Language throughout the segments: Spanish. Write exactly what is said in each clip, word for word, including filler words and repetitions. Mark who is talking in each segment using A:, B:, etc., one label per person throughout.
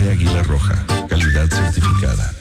A: Café Águila Roja, calidad certificada.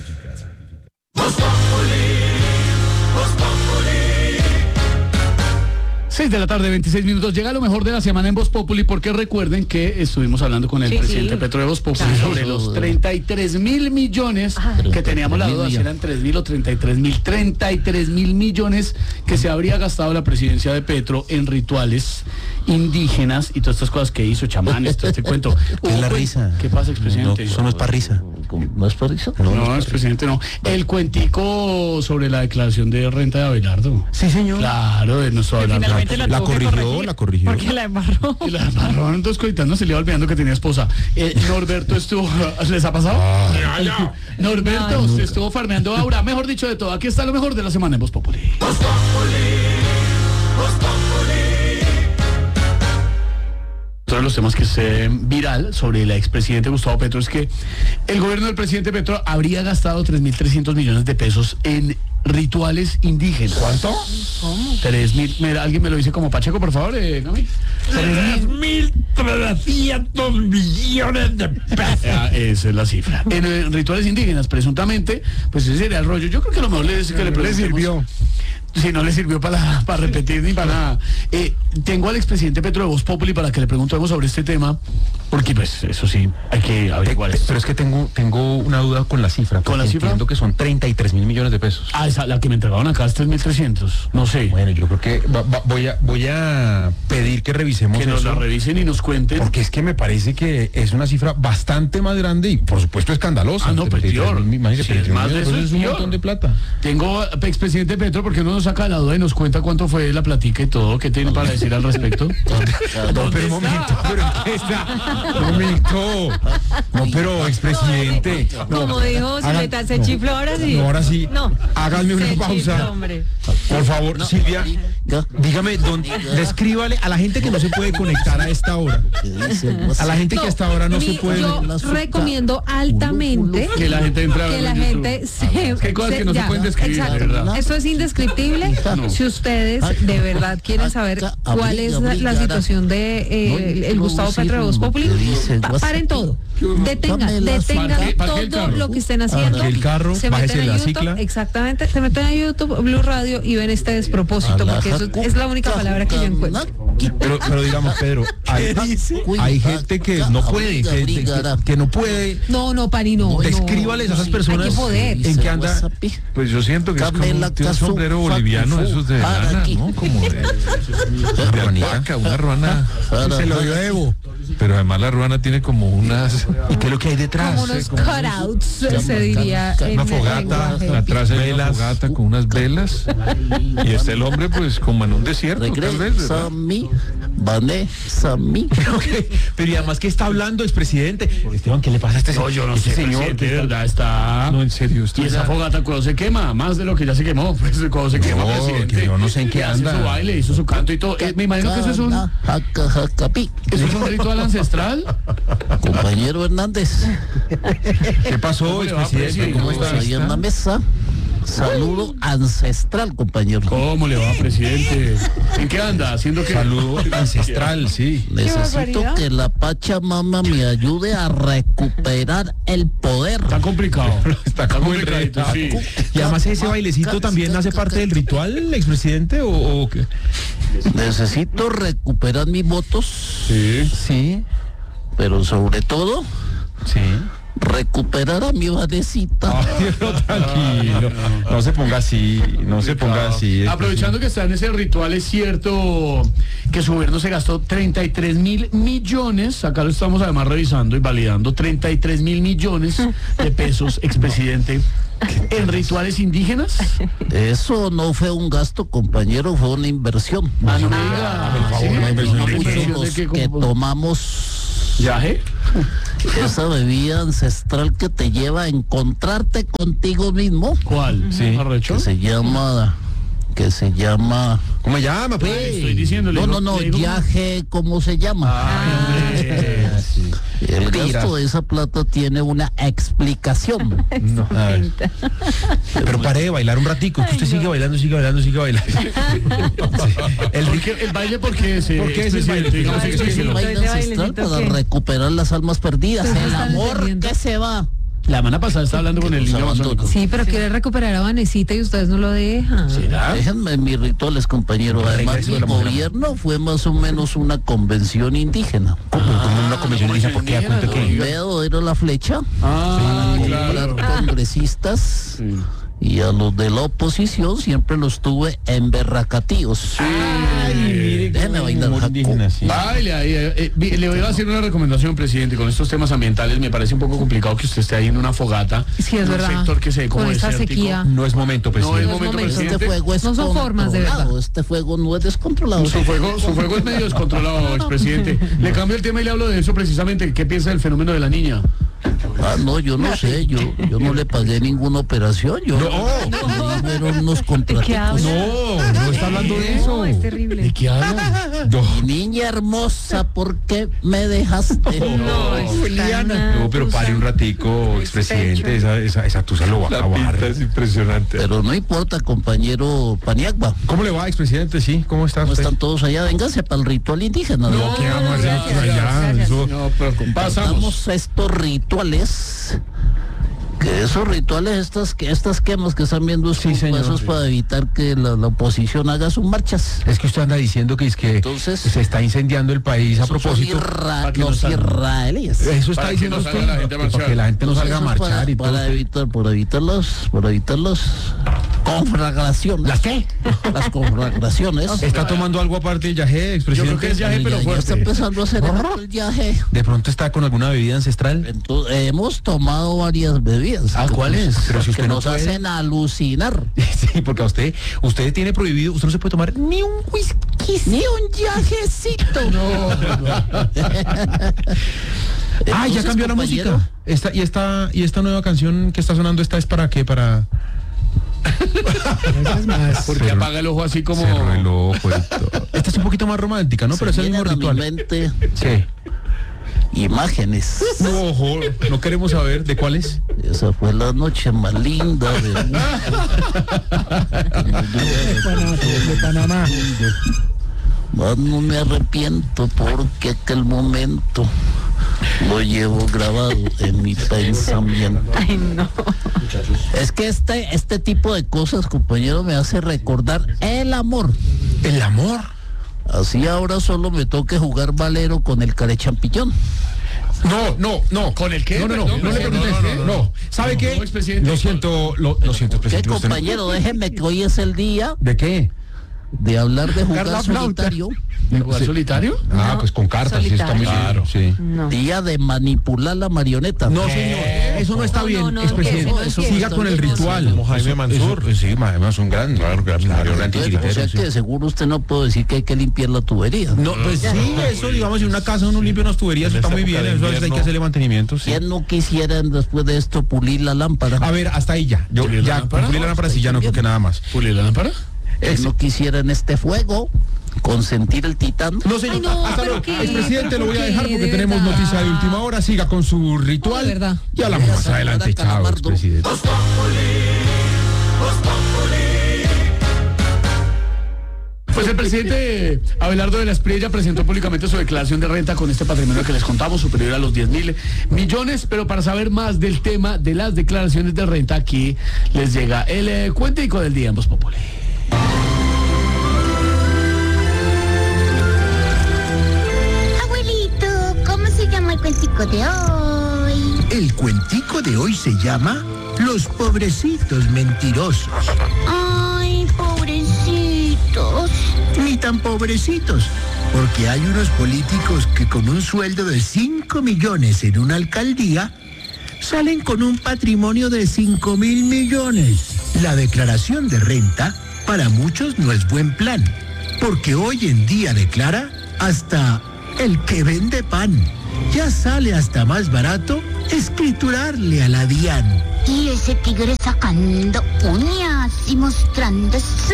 B: seis de la tarde, veintiséis minutos. Llega lo mejor de la semana en Voz Populi, porque recuerden que estuvimos hablando con el sí, presidente sí. Petro de Voz Populi claro. sobre los treinta y tres mil millones ah, que teníamos la duda si eran tres mil o treinta y tres mil, treinta y tres mil millones que se habría gastado la presidencia de Petro en rituales indígenas y todas estas cosas que hizo, chamanes, todo este cuento.
C: ¿Qué es la risa?
B: ¿Qué pasa, expresidente?
C: No, eso no es para risa.
D: ¿No es para risa?
B: No, no, expresidente, no. El cuentico sobre la declaración de renta de Abelardo.
C: Sí, señor.
B: Claro, de nuestro Abelardo.
C: La, la corrigió, la corrigió.
E: Porque la embarró.
B: Y la embarró, entonces coitando se le iba olvidando que tenía esposa. Eh, Norberto estuvo, ¿les ha pasado? Ah, no, no. Norberto, no, usted estuvo farmeando Aura, mejor dicho de todo. Aquí está lo mejor de la semana en Voz Populi. Voz Populi, Voz Populi. Otro de los temas que se viral sobre el expresidente Gustavo Petro es que el gobierno del presidente Petro habría gastado tres mil trescientos millones de pesos en rituales indígenas.
C: ¿Cuánto?
B: ¿Cómo? tres mil, mira, alguien me lo dice como Pacheco, por favor, eh, ¿no?
C: tres mil trescientos millones de pesos.
B: Ah, esa es la cifra. En, en rituales indígenas, presuntamente, pues ese sería el rollo. Yo creo que lo mejor le es que le,
C: le sirvió.
B: Si no le sirvió para, para repetir ni para nada. Eh, tengo al expresidente Petro de Voz Populi para que le preguntemos sobre este tema, porque pues eso sí, hay que averiguar.
C: Pero es que tengo tengo una duda con la cifra.
B: ¿Con la cifra?
C: Entiendo que son treinta y tres mil millones de pesos.
B: Ah, esa, la que me entregaron acá es tres mil trescientos, no sé.
C: Bueno, yo creo que va, va, voy a voy a pedir que revisemos
B: que nos
C: eso,
B: la revisen y nos cuenten.
C: Porque es que me parece que es una cifra bastante más grande y por supuesto escandalosa.
B: Ah, no, pues peor.
C: Imagínate, sí, es más de eso, es un montón de plata.
B: Tengo expresidente Petro, porque no nos saca la duda y nos cuenta cuánto fue la platica y todo, ¿qué tiene para decir al respecto?
C: No, pero un momento, pero un momento. No, pero expresidente.
E: No, como dijo Zuleta, se no, chifló ahora sí.
C: No, ahora sí. No. Háganme una
E: se
C: pausa.
E: Chifló, hombre.
C: Por favor, no, Silvia, dígame, don, descríbale a la gente que no se puede conectar a esta hora. A la gente que hasta ahora no
E: mi,
C: se puede.
E: Yo recomiendo altamente
B: que la gente entre a
E: que la gente se,
B: hay cosas
E: se,
B: que no
E: ya,
B: se pueden describir.
E: Exacto. Eso es indescriptible. No. Si ustedes de verdad quieren saber cuál es la, la situación de eh, el, el Gustavo Petro de Voz Populi, pa, paren todo. Detengan, detengan todo lo que estén haciendo.
C: El carro,
E: se meten a YouTube, exactamente, se meten a YouTube, Blue Radio y ven este despropósito, porque eso es la única palabra que yo encuentro.
C: Pero, pero digamos, Pedro, hay, hay gente que no puede, que, que, que no puede.
E: No, no, Pani, no.
C: Descríbales a esas personas
E: hay que poder.
C: en qué anda.
A: Pues yo siento que es como un, un sombrero boliviano, esos de lana, ¿no? Como de, de alpaca, una ruana.
C: Se lo dio Evo.
A: Pero además la ruana tiene como unas...
C: ¿Y qué es lo que hay detrás?
E: Como unos cutouts, se diría.
A: Una fogata, atrás hay una fogata con unas velas. Y está el hombre pues como en un desierto, tal vez, ¿verdad?
D: Vanessa, mi.
C: Pero y además, ¿qué está hablando, expresidente? Esteban, ¿qué le pasa a este señor?
B: No, yo no
C: este
B: sé,
C: señor,
B: de verdad está...
A: No, en serio.
B: Y esa fogata cuando se quema, más de lo que ya se quemó, pues cuando se quema,
C: no,
B: presidente.
C: Que yo no sé en qué anda.
B: Hizo su baile, hizo su canto y todo. Eh, me imagino que eso es un... ¿Eso es un ritual ancestral?
D: Compañero Hernández.
C: ¿Qué pasó, expresidente?
D: ¿Cómo está? Ahí en la mesa. Saludo ancestral, compañero.
B: ¿Cómo le va, presidente? ¿En qué anda? ¿Haciendo qué?
C: Saludo ancestral, sí.
D: Necesito que la Pachamama me ayude a recuperar el poder.
B: Está complicado.
C: Está complicado, sí. Y además ese bailecito también hace parte del ritual, expresidente, o, o qué?
D: Necesito recuperar mis votos.
C: Sí. Sí.
D: Pero sobre todo...
C: Sí.
D: recuperar a mi Vanesita.
C: Ay, no, tranquilo, no se ponga así, no se ponga así.
B: Aprovechando que está en ese ritual, es cierto que su gobierno se gastó treinta y tres mil millones, acá lo estamos además revisando y validando, treinta y tres mil millones de pesos, expresidente, en rituales indígenas.
D: Eso no fue un gasto, compañero, fue una inversión.
B: Ah, no me diga, por favor, una inversión
D: que tomamos.
B: ¿Yaje?
D: Esa bebida ancestral que te lleva a encontrarte contigo mismo.
B: ¿Cuál?
C: Sí.
D: Que se llama... Que se llama...
C: ¿Cómo se llama, pues?
B: Estoy diciéndole.
D: No, no, no, viaje, ¿cómo se llama?
B: Ay, hombre.
D: Sí. El gasto de esa plata tiene una explicación.
C: No, a ver. Pero pare de bailar un ratico, que usted sigue bailando, sigue bailando, sigue bailando. Sí.
B: El, el baile, ¿por qué es,
C: ¿Por qué es el baile?
B: Digamos,
D: Es el baile ancestral para recuperar las almas perdidas, el amor que se va.
B: La semana pasada estaba hablando con el niño amazónico.
E: Sí, pero quiere recuperar a Vanesita y ustedes no lo dejan.
B: ¿Será?
D: Déjenme mis rituales, compañero. Además, mi gobierno fue más o menos una convención indígena.
C: ¿Cómo? ¿Cómo una convención indígena? ¿Por qué? ¿Cuánto qué?
D: El dedo era la flecha.
B: Ah,
D: Comprar
B: claro.
D: congresistas.
B: Sí.
D: Y a los de la oposición siempre los tuve emberracatíos.
C: Ay, mire,
D: déjeme bailar, Jaco.
C: indígena, sí.
B: Baile ahí. Eh, eh, le voy a hacer una recomendación, presidente. Con estos temas ambientales me parece un poco complicado que usted esté ahí en una fogata.
E: Sí, es
B: en
E: verdad.
B: Un sector que se ve como
E: Con esta
B: desértico.
E: sequía.
C: No es momento, presidente.
B: No es momento, presidente.
D: Este fuego es
E: No son formas, de
D: controlado,
E: verdad.
D: Este fuego no es descontrolado.
B: Su fuego, su fuego es medio descontrolado, expresidente. Le cambio el tema y le hablo de eso precisamente. ¿Qué piensa del fenómeno de la niña?
D: Ah, no, yo no sé, yo, yo no le pagué ninguna operación. Yo
C: No.
D: me dieron unos
E: ¿De qué
D: contratos.
E: habla?
C: No, no está hablando de eso.
E: No, es terrible.
B: ¿De qué habla?
C: No.
D: Niña hermosa, ¿por qué me dejaste?
E: No, está una
C: No, pero pare un ratico, expresidente, esa, esa, esa tusa lo va a acabar.
A: Es impresionante.
D: Pero no importa, compañero Paniagua.
C: ¿Cómo le va, expresidente? Sí, ¿cómo está
D: ¿Cómo
C: usted?
D: están todos allá? Vénganse para el ritual indígena.
C: No, ¿qué vamos a hacer
E: gracias,
C: por allá?
E: gracias.
C: Eso-
B: No, pero pasamos.
D: Pasamos estos rituales, que esos rituales, estas, que estas quemas que están viendo
C: Sí,
D: sus
C: señor,
D: pasos
C: sí.
D: para evitar que la, la oposición haga sus marchas.
C: Es que usted anda diciendo que es que
D: Entonces-
C: se está incendiando el país a propósito.
D: Los, irra-
B: para que no
D: los
B: salgan.
D: israelíes.
C: Eso está
B: Para que
C: diciendo
B: no salga
C: usted.
B: la gente a marchar.
C: Para que la gente no salga a
D: Eso
C: marchar
D: para,
C: y todo.
D: para evitar, para evitar las, para evitar las conflagraciones.
C: ¿Las qué?
D: Las conflagraciones.
C: ¿Está tomando algo aparte del yaje,
B: Yo creo
C: expresidente?
B: que es yaje,
D: Ya-
B: pero
D: ya está
B: fuerte.
D: empezando a hacer el viaje.
C: ¿De pronto está con alguna bebida ancestral?
D: Entonces, hemos tomado varias bebidas.
C: Ah, ¿cuáles? Pero si usted
D: que
C: no
D: nos
C: puede.
D: hacen alucinar.
C: Sí, porque a usted, usted tiene prohibido, usted no se puede tomar ni un whisky.
D: Ni un yajecito.
C: Ah, ya cambió la música. Esta, y esta, y esta nueva canción que está sonando, esta es para qué, para.
B: Porque
C: Pero-
B: apaga el ojo así como.
C: Cerró el ojo y todo. Esta es un poquito más romántica, ¿no? Pero es el mismo
D: a mi
C: ritual.
D: mente
C: Sí.
D: imágenes.
C: No, ojo, no queremos saber de cuál es.
D: Esa fue la noche más linda de,
C: De Panamá.
D: Más no me arrepiento porque aquel momento lo llevo grabado en mi pensamiento.
E: Ay, no.
D: Es que este, este tipo de cosas, compañero, me hace recordar el amor.
C: El amor.
D: Así ahora solo me toque jugar valero con el carechampiñón.
C: No, no, no.
B: ¿Con el qué?
C: No, no, no,
B: Perdón,
C: no, le
B: no,
C: preguntes.
B: no,
C: No,
B: no, no.
C: ¿Sabe
B: No,
C: qué?
B: no, expresidente.
C: Lo siento, lo, lo siento,
D: ¿Qué,
C: expresidente. usted no-
D: compañero? Déjeme que hoy es el día
C: ¿De qué?
D: de hablar de jugar
C: Jugar la flauta.
D: solitario.
B: ¿De jugar solitario?
C: Ah, pues con cartas, sí, está muy
E: Solitario.
C: claro. Sí.
E: No.
D: Día de manipular la marioneta.
C: No, señor, eso no está
E: No,
C: bien,
E: no, no,
C: expresidente.
E: ese no
D: es
C: Siga
D: cierto,
C: con el
D: no, no,
C: ritual.
A: Como Jaime Mansur.
C: Eso- sí, Jaime Mansur, un gran, claro, claro, claro, gran
D: Entonces, o sea
C: titiritero,
D: que
C: sí.
D: seguro usted no puede decir que hay que limpiar la tubería.
C: No, pues sí, eso, digamos, en una casa uno limpia unas tuberías, eso
A: En
C: está
A: esta
C: muy bien,
A: época de
C: eso hay
A: invierno.
C: que hacerle mantenimiento, sí.
D: ¿Quién no quisiera después de esto pulir la lámpara?
C: A ver, hasta ahí ya. Yo
B: ¿Pulir la
C: ya,
B: lámpara?
C: pulir la lámpara sí, ya no creo que nada más.
B: ¿Pulir la lámpara?
D: ¿Quién no quisiera en este fuego consentir el titán?
C: No, señor,
E: Ay, no,
C: hasta
E: pero
C: luego.
E: qué,
C: Expresidente, lo voy a
E: ¿por
C: dejar
E: qué?
C: porque
E: De
C: tenemos
E: verdad.
C: noticia de última hora. Siga con su ritual.
E: De verdad.
C: Y hablamos más
D: Señora
C: adelante. Chao,
D: Calamardo.
C: expresidente.
B: Pues el presidente Abelardo de la Espriella presentó públicamente su declaración de renta con este patrimonio que les contamos, superior a los diez mil millones. Pero para saber más del tema de las declaraciones de renta, aquí les llega el eh, cuentico del día en Voz Populi.
F: Abuelito, ¿cómo se llama el cuentico de hoy?
G: El cuentico de hoy se llama Los pobrecitos mentirosos.
F: Ay, pobrecitos.
G: Ni tan pobrecitos, porque hay unos políticos que con un sueldo de cinco millones en una alcaldía salen con un patrimonio de cinco mil millones. La declaración de renta para muchos no es buen plan, porque hoy en día declara hasta el que vende pan. Ya sale hasta más barato escriturarle a la DIAN.
F: Y ese tigre sacando uñas y mostrando su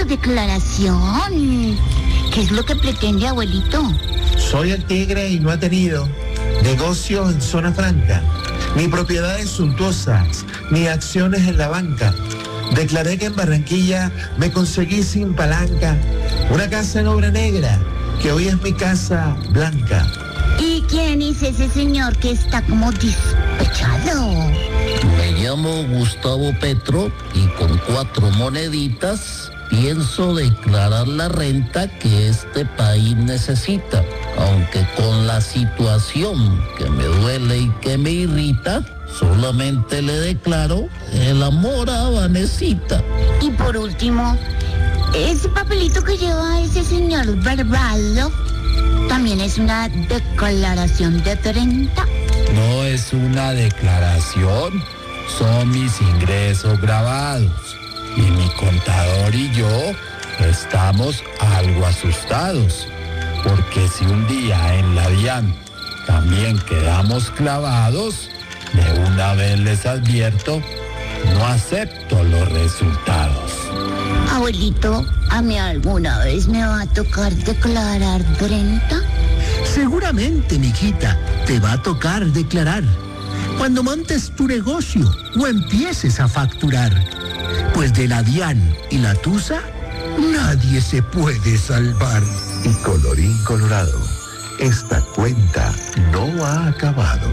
F: declaración. ¿Qué es lo que pretende, abuelito?
H: Soy el tigre y no he tenido negocios en zona franca, ni propiedades suntuosas, ni acciones en la banca. Declaré que en Barranquilla me conseguí sin palanca una casa en obra negra, que hoy es mi casa blanca.
F: ¿Y quién es ese señor que está como despechado?
D: Me llamo Gustavo Petro y con cuatro moneditas pienso declarar la renta que este país necesita. Aunque con la situación que me duele y que me irrita, solamente le declaro el amor a Vanesita.
F: Y por último, ese papelito que lleva ese señor Barbado también es una declaración de renta.
I: No es una declaración, son mis ingresos grabados. Y mi contador y yo estamos algo asustados, porque si un día en la DIAN también quedamos clavados, de una vez les advierto, no acepto los resultados.
F: Abuelito, ¿a mí alguna vez me va a tocar declarar renta?
G: Seguramente, mijita, te va a tocar declarar cuando montes tu negocio o empieces a facturar. Pues de la DIAN y la TUSA, nadie se puede salvar.
H: Y colorín colorado, esta cuenta no ha acabado.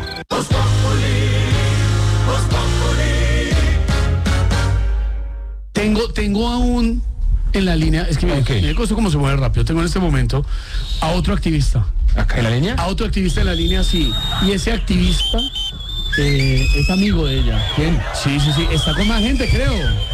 B: Tengo, tengo aún en la línea, es que me,
C: Okay.
B: me costó como se mueve rápido, tengo en este momento a otro activista.
C: ¿Acá en la línea?
B: A otro activista en la línea, sí. Y ese activista eh, es amigo de ella.
C: ¿Quién?
B: Sí, sí, sí, está con más gente, creo.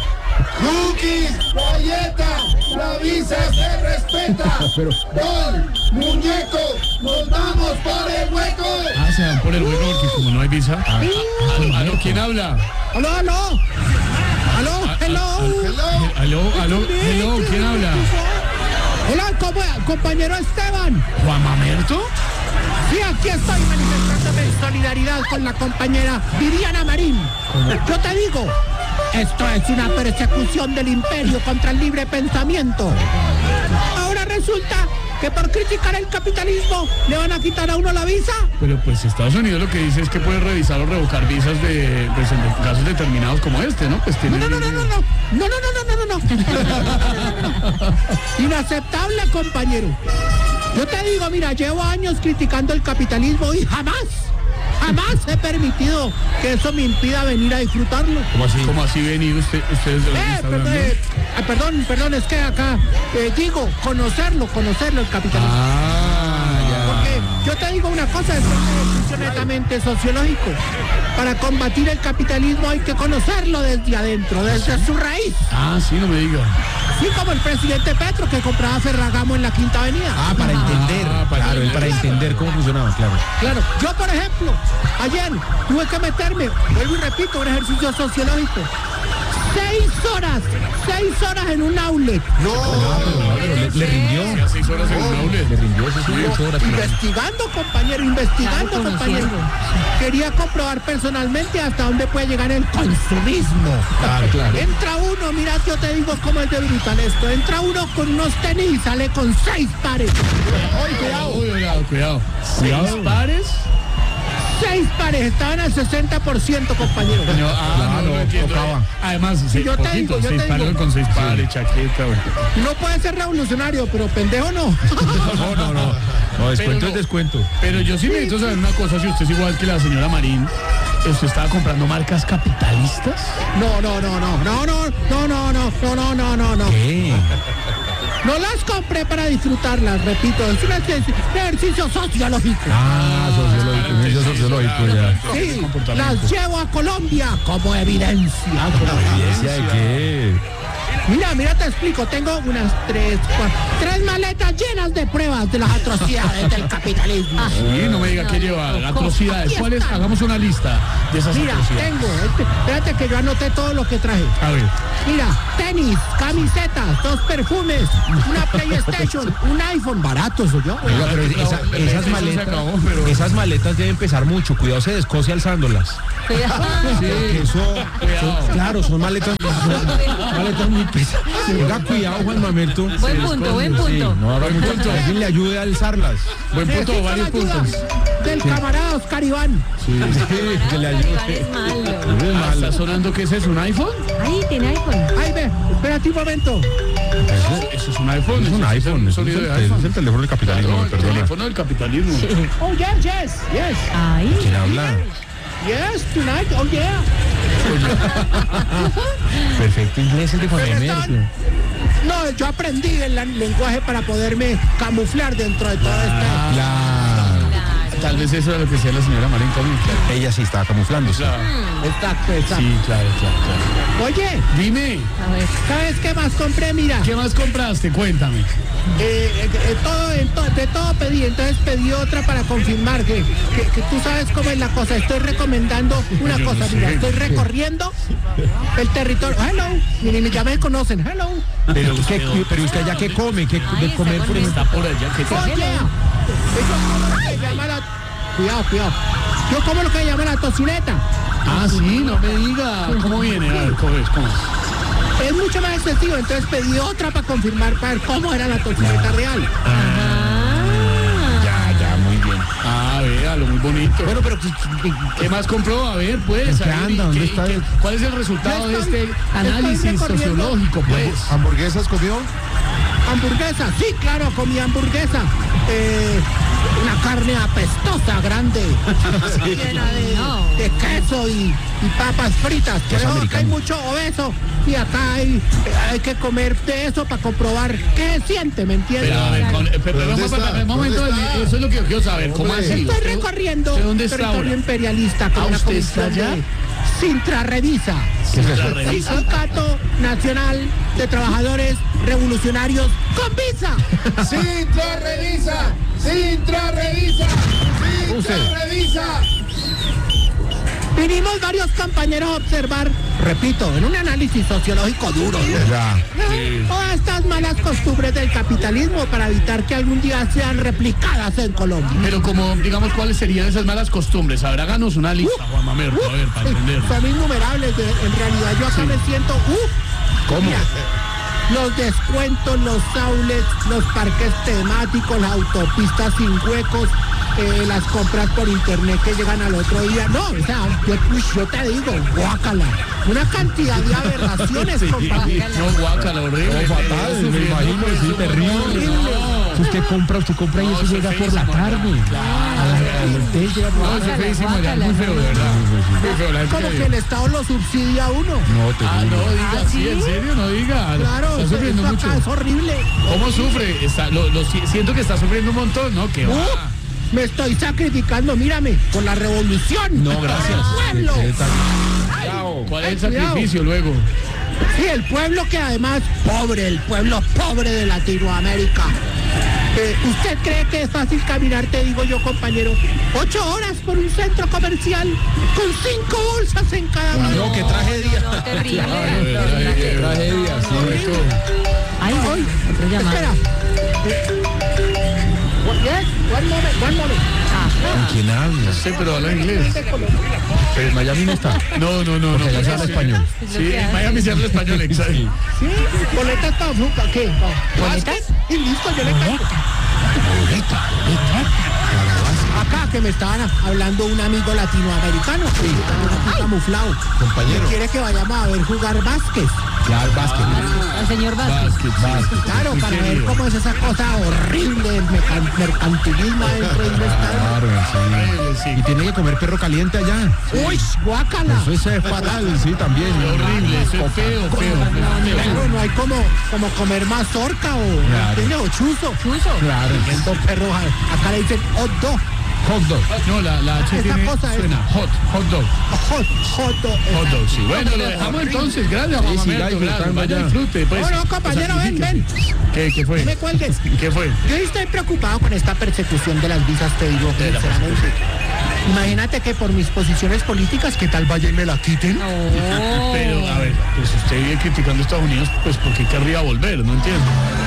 J: Cookies, galletas, la visa se respeta.
C: Pero...
J: Gol, muñeco, nos vamos por el hueco.
B: Ah, se van por el hueco porque como no hay visa. Ah, aló, aló, ¿quién habla?
J: Aló, aló. Aló, hello.
B: Hello, aló, aló, hello, ¿quién habla?
J: Hola, com- compañero Esteban.
B: ¿Juan Mamerto?
J: Sí, aquí estoy manifestándome en solidaridad con la compañera Viviana Marín. Yo te digo, esto es una persecución del imperio contra el libre pensamiento. Ahora resulta que por criticar el capitalismo le van a quitar a uno la visa.
B: Pero pues Estados Unidos lo que dice es que puede revisar o revocar visas de, pues, en casos determinados como este, ¿no? Pues tiene...
J: No, no, no, no, no, no, no, no, no, no, no, no. Inaceptable, compañero. Yo te digo, mira, llevo años criticando el capitalismo y jamás, jamás he permitido que eso me impida venir a disfrutarlo.
B: ¿Cómo así? ¿Cómo así venir usted, ustedes de lo que
J: Eh,
B: está
J: perdón,
B: hablando?
J: eh, ah, perdón, perdón, es que acá eh, digo, conocerlo, conocerlo el capitalismo.
B: Ah, ya.
J: Porque yo te digo una cosa, es un ejercicio netamente sociológico. Para combatir el capitalismo hay que conocerlo desde adentro, desde su raíz.
B: Ah, sí, no me diga.
J: Así como el presidente Petro que compraba Ferragamo en la Quinta Avenida.
C: Ah, para entender,
B: Ah, para
C: claro,
B: entender.
C: para entender cómo funcionaba, claro.
J: Claro, yo por ejemplo, ayer tuve que meterme, vuelvo y repito, un ejercicio sociológico. Seis horas, seis horas en un outlet.
C: No, pero le, le rindió.
B: Seis horas en un outlet.
C: Le rindió esas seis horas.
J: Investigando, compañero, investigando,
E: Claro,
J: compañero. Quería comprobar personalmente hasta dónde puede llegar el consumismo.
C: Claro, claro.
J: Entra uno, mira, yo te digo cómo es de brutal esto. Entra uno con unos tenis y sale con seis pares. Oye, cuidado.
B: Uy, cuidado, cuidado. ¿Seis pares?
J: Seis pares, estaban al sesenta por ciento, compañero.
B: No, ah,
C: Claro,
B: no, no entiendo.
C: tocaba.
B: Además, seis,
J: yo te
B: poquito,
J: digo, yo
B: seis
J: te
B: pares
J: digo.
B: con seis pares, chaqueta, güey.
J: No puede ser revolucionario, pero pendejo no.
C: No, no, no. No, descuento
B: Pero
C: es
B: no.
C: descuento.
B: Pero yo sí necesito saber una cosa, si usted es igual que la señora Marín, ¿usted estaba comprando marcas capitalistas?
J: No, no, no, no, no, no, no, no, no, no, no, no, no, no.
C: ¿Qué?
J: No las compré para disfrutarlas, repito, es un ejercicio, un ejercicio sociológico.
C: Ah, sociológico, ejercicio sociológico ya.
J: Sí, las llevo a Colombia como evidencia.
C: ¿Evidencia de qué?
J: Mira, mira, te explico, tengo unas tres, cuatro, tres maletas llenas de pruebas de las atrocidades del capitalismo.
B: Sí, no me diga que lleva atrocidades. ¿Cuáles? Hagamos una lista de esas
J: Mira,
B: atrocidades.
J: tengo, este, espérate que yo anoté todo lo que traje.
B: A ver.
J: Mira, tenis, camisetas, dos perfumes, una PlayStation, un iPhone, barato soy yo.
C: Oiga, pero esa-
B: Eso
C: esas
B: se
C: maletas,
B: acabó, pero-
C: esas maletas deben pesar mucho. Cuidado, se descoce alzándolas.
E: Cuidado.
C: Porque eso,
B: Cuidado.
C: son- claro, son maletas, son maletas muy pesadas. Tenga cuidado, Juan Mamerto.
E: Buen punto, buen
C: Sí,
E: punto.
C: no haga mucho.
B: punto.
C: Alguien le ayude a alzarlas.
B: Buen punto,
J: Necesito
B: varios
J: la ayuda.
B: puntos.
J: del camarada Oscar Iván.
C: Sí, sí, que le ayude.
E: Es malo.
C: Es malo.
B: ¿Está sonando qué es eso? ¿Un iPhone?
E: Ahí tiene iPhone.
J: Ay, ve, espérate un momento.
B: Eso, eso es un iPhone.
C: Es un
B: eso
C: iPhone,
B: un
C: es,
B: sonido
C: el,
B: de iPhone.
C: es el teléfono del capitalismo,
B: No,
C: me
B: el
C: perdona.
B: teléfono del capitalismo.
J: Oh, yes, yes, yes.
E: Ahí.
C: ¿Quién habla?
J: Yes, tonight, oh yeah.
C: Perfecto inglés el de Juan
J: Pero
C: Emercio.
J: están- No, yo aprendí el lan- lenguaje para poderme camuflar dentro de todo este...
C: Claro.
B: Tal vez eso era lo que decía la señora María Antonio. Claro.
C: Ella sí estaba camuflándose.
B: Claro.
J: Exacto, exacto.
B: Sí, claro, claro, claro.
J: Oye,
B: Dime,
E: A ver.
J: ¿sabes qué más compré? Mira,
B: ¿qué más compraste? Cuéntame.
J: eh, eh, eh, todo, en to- de todo pedí, entonces pedí otra para confirmar que, que, que tú sabes cómo es la cosa. Estoy recomendando una
B: Yo no
J: cosa,
B: sé.
J: mira, estoy recorriendo el territorio. Hello, miren, ya me conocen, hello.
C: Pero, ¿qué, pero usted allá qué come, qué
E: Ay,
C: de
E: está
C: comer
E: con
C: por ejemplo.
B: Está por allá. ¿Qué tal?
J: Oye, eso es como lo que llama la... Cuidado, cuidado. Yo como lo que llama la tocineta.
B: Ah, sí, no me diga. ¿Cómo viene? A ver, ¿cómo es? ¿Cómo es?
J: Es mucho más excesivo, entonces pedí otra para confirmar para ver cómo era la tocineta real.
C: Ya, ya, muy bien.
B: Ah, véalo, muy bonito. Bueno, pero ¿qué más compró? A ver, pues.
C: ¿En qué
B: a ver,
C: anda?
B: ¿y
C: ¿Dónde
B: qué-
C: está
B: qué-
C: el-
B: ¿Cuál es el resultado
J: Yo estoy-
B: de este
J: estoy
B: análisis
J: recorriendo-
B: sociológico, pues?
C: ¿Hamburguesas comió?
J: Hamburguesa, sí, claro, comí hamburguesa. Eh, una carne apestosa, grande, llena de,
E: No.
J: de queso y, y papas fritas.
C: Queso
J: Creo que
C: americano.
J: hay mucho obeso y acá hay, eh, hay que comer de eso para comprobar qué siente, ¿me entiendes?
B: Pero, a ver, con- eh, pero,
C: ¿Dónde
B: vamos a-
C: está?
B: un momento,
C: ¿Dónde está?
B: eso es lo que yo quiero saber. ¿Cómo así?
J: Estoy
B: ¿Usted-
J: recorriendo
B: ¿usted dónde está
J: territorio
B: ahora?
J: imperialista con
B: Ah,
J: una
B: ¿usted está
J: comisión
B: allá?
J: de Sintra Revisa.
C: ¿Qué es eso?
B: La revisa.
J: Sindicato Nacional de Trabajadores Revolucionarios con visa.
I: Sintra revisa, Sintra revisa, Sintra revisa.
J: Vinimos varios compañeros a observar, repito, en un análisis sociológico duro, ¿no?
C: Ya.
J: Todas estas malas costumbres del capitalismo para evitar que algún día sean replicadas en Colombia.
B: Pero como, digamos, ¿cuáles serían esas malas costumbres? A ver, háganos una lista, Juan Mamerto, a ver, para
J: Sí,
B: entender.
J: son innumerables, de- en realidad yo acá me siento, ¡uh!
C: ¿Cómo?
J: Mira, los descuentos, los outlets, los parques temáticos, las autopistas sin huecos, eh, las compras por internet que llegan al otro día. No, o sea, yo, uy, yo te digo, guácala. Una cantidad de aberraciones, compadre.
B: No, guácala, horrible.
C: No, fatal,
B: Eso,
C: me
B: sí,
C: imagino,
B: no,
C: sí,
B: eso,
C: terrible.
B: no.
C: Si usted compra, usted compra y
B: No,
C: eso
B: eso
C: llega
B: es
C: por la
B: feísimo,
C: tarde.
B: ya.
C: A la- a la- usted llega por
B: No,
C: la
B: eso es
C: tarde.
B: feísimo ya, muy feo, de verdad. Muy feo, la gente
J: Como
B: que-
J: que el Estado lo subsidia a uno.
C: No,
B: Ah,
C: terrible.
B: no, diga,
E: ¿Ah,
B: sí,
E: sí?
B: en serio, no diga.
J: Claro,
B: Está
J: eso,
B: sufriendo
J: eso
B: mucho.
J: acá es horrible.
B: ¿Cómo sufre? Está, lo, lo si- siento que está sufriendo un montón, ¿no? Que va.
J: Uh, me estoy sacrificando, mírame, por la revolución.
C: No, gracias.
J: El pueblo.
C: ¿Qué tal?
B: ¿Cuál es el
J: Ay, cuidado.
B: sacrificio luego?
J: Sí, el pueblo que además, pobre, el pueblo pobre de Latinoamérica. Eh, ¿Usted cree que es fácil caminar, te digo yo, compañero? Ocho horas por un centro comercial con cinco bolsas en cada mano.
C: No, qué tragedia.
E: No, terrible.
C: Qué tragedia, sí.
E: Ay,
J: Ay,
E: otro llamado.
J: espera. Eh, yes, one moment, one moment.
C: ¿Con quién habla?
B: Sí, pero habla inglés.
C: Pero en Miami no está.
B: No, no, no, no.
C: Porque allá se habla español.
B: Sí, en Miami se habla español, exacto.
J: Sí, boletas para Fluca, ¿qué?
E: ¿Boletas?
J: Y listo, yo le caigo. Acá que me estaban hablando un amigo latinoamericano, que está aquí camuflado.
C: Compañero.
J: Que quiere que vayamos a ver jugar básquet.
C: Claro, básquet.
E: Al señor Vázquez.
J: Claro, para ver cómo es esa cosa horrible del mecan- mercantilismo dentro de un estadio.
C: Claro, sí. Y tiene que comer perro caliente allá.
J: Uy, guácala.
C: Eso es eh, fatal, sí, también.
B: Horrible, eso es feo, feo.
J: Claro, no hay como, como comer mazorca o,
C: Claro.
J: ¿entiendes? O chuzo.
E: Chuzo.
C: Claro.
J: Estos perros, acá le dicen hot dog.
C: Hot dog.
B: No, la, la H
J: Esa
B: tiene,
J: cosa es-
B: suena hot, hot dog.
J: Hot, hot dog.
B: Hot dog, sí. Bueno, lo dejamos entonces. Gracias, Juan
C: Sí, siga
B: Mamerto, gracias.
C: disfrutando
B: Vaya,
C: ya.
B: disfrute. Pues,
J: No, no, compañero, ven, ven.
B: ¿Qué, qué
J: No
B: fue?
J: me cuelgues.
B: ¿Qué fue?
J: Yo estoy preocupado con esta persecución de las visas, te digo,
B: De la
J: sinceramente. Imagínate que por mis posiciones políticas, ¿qué tal vaya y me la quiten?
B: Pero, a ver, pues usted viene criticando a Estados Unidos, pues ¿por qué querría volver? No entiendo.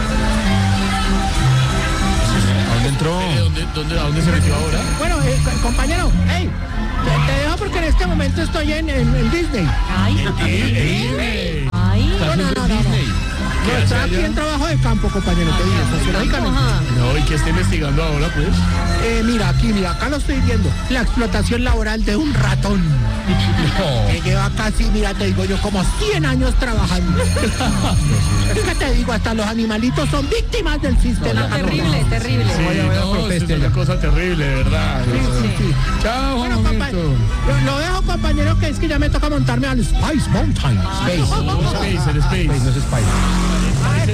C: ¿A dónde entró?
B: ¿De dónde, dónde, ¿A dónde se metió ahora?
J: Bueno, eh, co- compañero, hey, te, te dejo porque en este momento estoy en, en- en Disney.
E: Ay,
B: Eh,
E: ay.
J: No, no, no, no, no.
B: ¿Qué
J: No,
B: hace
J: está aquí
B: allá?
J: en trabajo de campo, compañero, te digo, sociológicamente.
B: No, ¿y qué está investigando ahora, pues?
J: Eh, mira, aquí, mira, acá lo estoy viendo. La explotación laboral de un ratón. Que lleva casi, mira, te digo yo, como cien años trabajando. Es que te digo, hasta los animalitos son víctimas del sistema.
E: No, terrible, terrible.
B: Sí,
C: Vaya, vaya,
B: no,
C: proteste
B: eso es una
C: allá.
B: cosa terrible, de verdad.
J: Sí, sí, sí.
B: Chao, Juan
J: Bueno, compa-
B: Mamerto.
J: lo, lo dejo, compañero, que es que ya me toca montarme al Spice Mountain.
C: Space.
B: No, Space, el Space.
C: Space, no es Spice.